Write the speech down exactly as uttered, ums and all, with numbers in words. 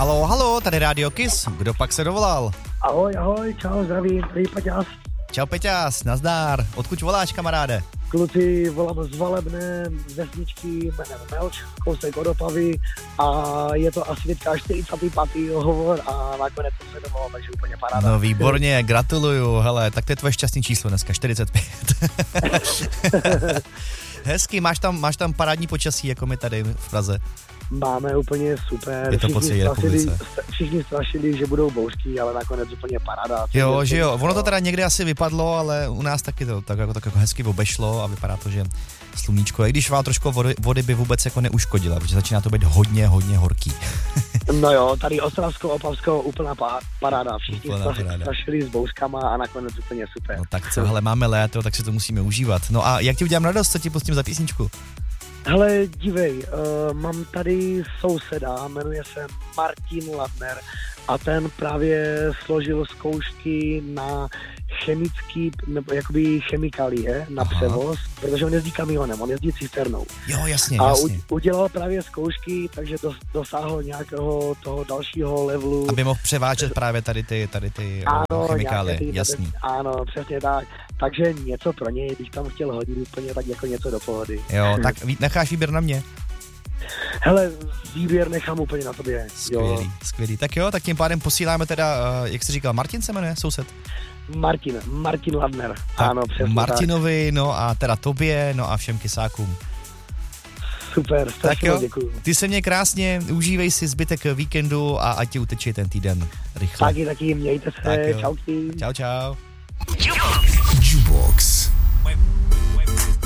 Halo, halo, tady Rádio Kiss. Kdo pak se dovolal? Ahoj, ahoj, čau, zdravím, tady Paťás. Čau Peťás, nazdár. Odkud voláš, kamaráde? Kluci, volám z Valebné, z vesničky, jmenem Melč, kousek od Opavy a je to asi teďka čtyřicátý pátý hovor a nakonec jsem se dovolal, takže úplně paráda. No výborně, gratuluju, hele, tak to je tvoje šťastný číslo dneska, čtyřicet pět. Hezky, máš tam, máš tam parádní počasí, jako my tady v Praze. Máme úplně super. Je to po celé republice. Všichni strašili, že budou bouřky, ale nakonec úplně paráda. Jo, že jo. Ono to teda někdy asi vypadlo, ale u nás taky to tak jako, tak jako hezky obešlo a vypadá to, že sluníčko, i když vám trošku vody, vody by vůbec jako neuškodila, protože začíná to být hodně, hodně horký. No jo, tady Ostravsko, Opavsko, úplná paráda. Všichni úplná paráda. strašili s bouřkama a nakonec úplně super. No tak co, hele, máme léto, tak si to musíme užívat. No a jak ti udělám radost, co ti pustím za písničku? Hele, dívej, uh, mám tady souseda, jmenuje se Martin Ladner a ten právě složil zkoušky na chemický, nebo jakoby chemikálie na Aha. převoz, protože on jezdí kamionem, on jezdí cisternou. Jo, jasně, a jasně. A udělal právě zkoušky, takže dos, dosáhl nějakého toho dalšího levelu. Aby mohl převážet právě tady ty, tady ty ano, chemikálie, ty, jasný. Tady, ano, přesně tak. Takže něco pro něj, když tam chtěl hodit úplně, tak jako něco do pohody. Jo, tak necháš výběr na mě? Hele, výběr nechám úplně na tobě. Skvělý, jo. skvělý. Tak jo, tak tím pádem posíláme teda, jak jsi říkal, Martin se jmenuje, soused? Martin, Martin Ladner, tak ano, přesně Martinovi, tak. no a teda tobě, no a všem kysákům. Super, strašně tak jo, děkuju. Ty se mě krásně, užívej si zbytek víkendu a ať ti uteče ten týden rychle. Taky, taky, mějte se, čauky. Čau, čau.